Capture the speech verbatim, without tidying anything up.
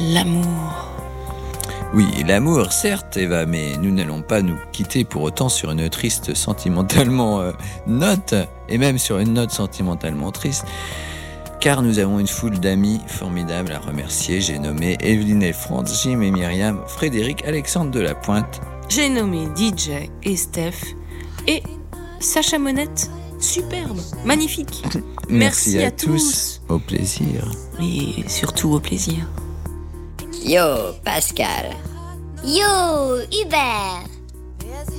L'amour. Oui, l'amour, certes, Eva, mais nous n'allons pas nous quitter pour autant sur une triste sentimentalement euh, note, et même sur une note sentimentalement triste, car nous avons une foule d'amis formidables à remercier. J'ai nommé Evelyne et Franz, Jim et Myriam, Frédéric, Alexandre de la Pointe. J'ai nommé D J et Steph, et Sacha Monette, superbe, magnifique. Merci, Merci à, à tous. tous. Au plaisir. Et surtout au plaisir. Yo, Pascal. Yo, Hubert.